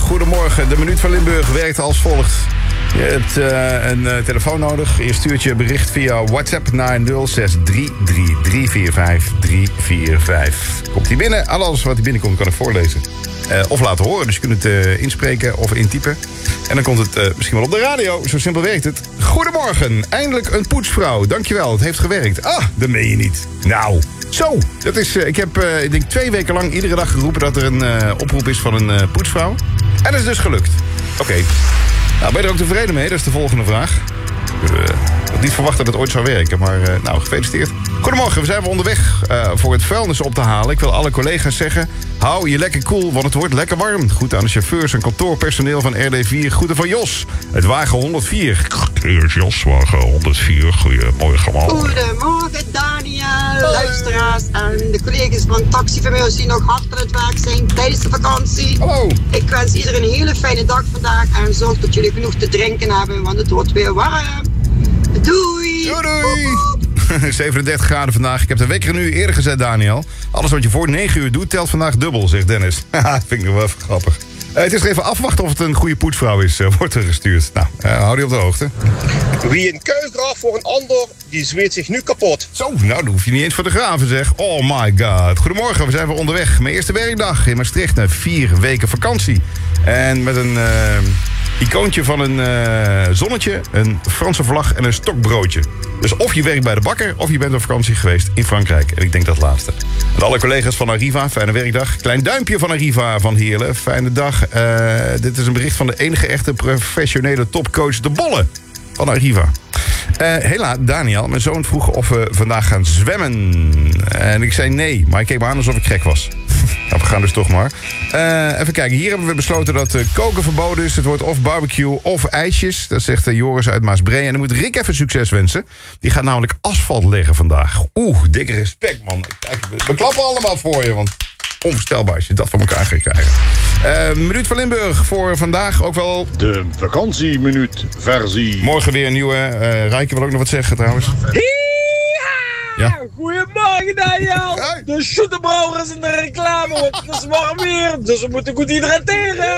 Goedemorgen, de Minuut van Limburg werkt als volgt. Je hebt een telefoon nodig. Je stuurt je bericht via WhatsApp naar 0633345345. Komt die binnen? Alles wat die binnenkomt kan ik voorlezen. Of laten horen, dus je kunt het inspreken of intypen. En dan komt het misschien wel op de radio. Zo simpel werkt het. Goedemorgen, eindelijk een poetsvrouw. Dankjewel, het heeft gewerkt. Ah, dat meen je niet. Nou, zo. Dat is, ik heb ik denk 2 weken lang iedere dag geroepen dat er een oproep is van een poetsvrouw. En dat is dus gelukt. Oké. Nou, ben je er ook tevreden mee? Dat is de volgende vraag. Ik had niet verwacht dat het ooit zou werken, maar nou, gefeliciteerd. Goedemorgen, we zijn weer onderweg voor het vuilnis op te halen. Ik wil alle collega's zeggen, hou je lekker koel, want het wordt lekker warm. Goed aan de chauffeurs en kantoorpersoneel van RD4. Groeten van Jos, het wagen 104. Hier is Jos, wagen 104. Goedemorgen allemaal. Goedemorgen Daniel, luisteraars en de collega's van taxiverhuurders die nog hard aan het werk zijn tijdens de vakantie. Hallo. Ik wens iedereen een hele fijne dag vandaag en zorg dat jullie genoeg te drinken hebben, want het wordt weer warm. Doei! Doei, doei. 37 graden vandaag. Ik heb de wekker nu eerder gezet, Daniel. Alles wat je voor 9 uur doet, telt vandaag dubbel, zegt Dennis. Haha, vind ik nog wel even grappig. Het is er even afwachten of het een goede poetsvrouw is, wordt er gestuurd. Nou, hou die op de hoogte. Wie een keus draagt voor een ander, die zweet zich nu kapot. Zo, nou, dan hoef je niet eens voor te graven, zeg. Oh my god. Goedemorgen, we zijn weer onderweg. Mijn eerste werkdag in Maastricht na 4 weken vakantie. En met een icoontje van een zonnetje, een Franse vlag en een stokbroodje. Dus of je werkt bij de bakker, of je bent op vakantie geweest in Frankrijk. En ik denk dat laatste. Met alle collega's van Arriva, fijne werkdag. Klein duimpje van Arriva van Heerlen, fijne dag. Dit is een bericht van de enige echte professionele topcoach De Bolle van Arriva. Hela, Daniel, mijn zoon vroeg of we vandaag gaan zwemmen. En ik zei nee, maar ik keek me aan alsof ik gek was. Nou, we gaan dus toch maar. Even kijken, hier hebben we besloten dat koken verboden is. Het wordt of barbecue of ijsjes. Dat zegt Joris uit Maasbree. En dan moet Rick even succes wensen. Die gaat namelijk asfalt leggen vandaag. Dikke respect, man. Kijk, we klappen allemaal voor je, want onvoorstelbaar als je dat van elkaar gaat krijgen. Minuut van Limburg voor vandaag ook wel. De vakantieminuut versie. Morgen weer een nieuwe. Rijke wil ook nog wat zeggen trouwens. Ja. Goedemorgen Daniel. Hey. De Schuttenbrouwer is in de reclame, want het is warm weer, dus we moeten goed hydrateren.